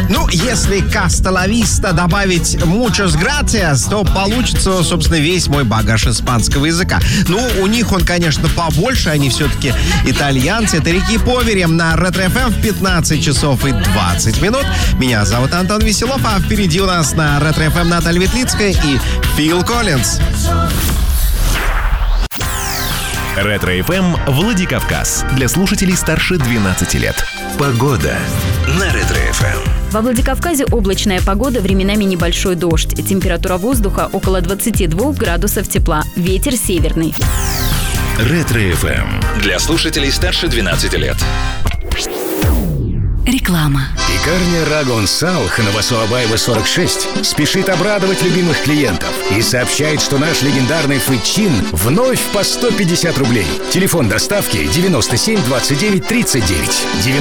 Ну, если «Hasta la vista» добавить «muchas gracias», то получится, собственно, весь мой багаж испанского языка. Ну, у них он, конечно, побольше, они все-таки итальянцы. Это Рики Повери на Ретро-ФМ в 15 часов и 20 минут. Меня зовут Антон Веселов, а впереди у нас на Ретро-ФМ Наталья Ветлицкая и Фил Коллинз. Ретро-ФМ Владикавказ. Для слушателей старше 12 лет. Погода на Ретро-ФМ. Во Владикавказе облачная погода, временами небольшой дождь. Температура воздуха около 22 градусов тепла. Ветер северный. Ретро-ФМ. Для слушателей старше 12 лет. Реклама. Пекарня Рагон Салх на Васуабаева 46 спешит обрадовать любимых клиентов и сообщает, что наш легендарный фычин вновь по 150 рублей. Телефон доставки 97 29 39.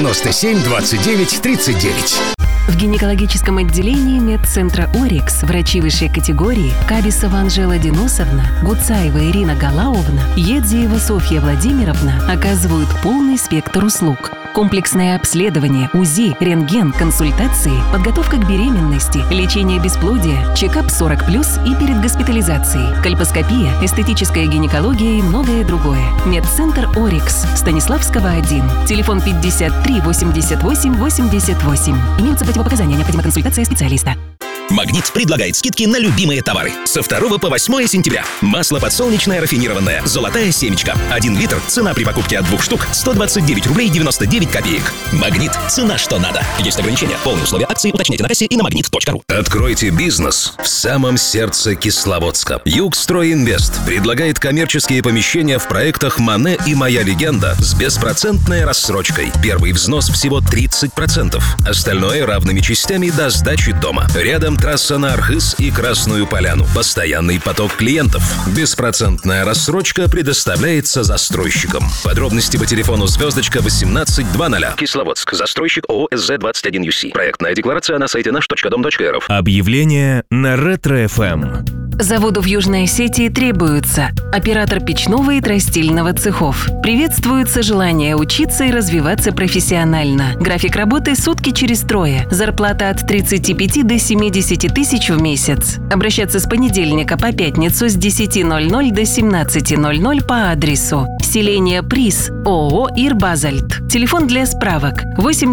97 29 39. В гинекологическом отделении медцентра «Орикс» врачи высшей категории Кабисова Анжела Денисовна, Гуцаева Ирина Галауовна, Едзиева Софья Владимировна оказывают полный спектр услуг. Комплексное обследование, УЗИ, рентген, консультации, подготовка к беременности, лечение бесплодия, чекап 40+, и перед госпитализацией, кольпоскопия, эстетическая гинекология и многое другое. Медцентр «Орикс», Станиславского, 1. Телефон 53 88 88. Имеются противопоказания, необходима консультация специалиста. «Магнит» предлагает скидки на любимые товары. Со 2 по 8 сентября. Масло подсолнечное рафинированное «Золотая семечка». 1 литр. Цена при покупке от 2 штук 129 рублей 99 копеек. «Магнит». Цена что надо. Есть ограничения. Полные условия акции уточняйте на кассе и на magnet.ru. Откройте бизнес в самом сердце Кисловодска. Югстройинвест предлагает коммерческие помещения в проектах «Мане» и «Моя легенда» с беспроцентной рассрочкой. Первый взнос всего 30%. Остальное равными частями до сдачи дома. Рядом трасса на Архыз и Красную Поляну. Постоянный поток клиентов. Беспроцентная рассрочка предоставляется застройщикам. Подробности по телефону звездочка 1820. Кисловодск. Застройщик ООО СЗ-21ЮС. Проектная декларация на сайте наш.дом.рф. Объявление на Ретро-ФМ. Заводу в Южной Осетии требуется оператор печного и тростильного цехов. Приветствуется желание учиться и развиваться профессионально. График работы сутки через трое. Зарплата от 35 до 70 тысяч в месяц. Обращаться с понедельника по пятницу с 10:00 до 17:00 по адресу селение Приз, ООО «Ирбазальт». Телефон для справок 8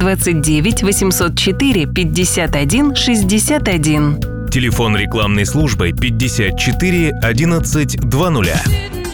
929 804 51 61. Телефон рекламной службы 54 11 20.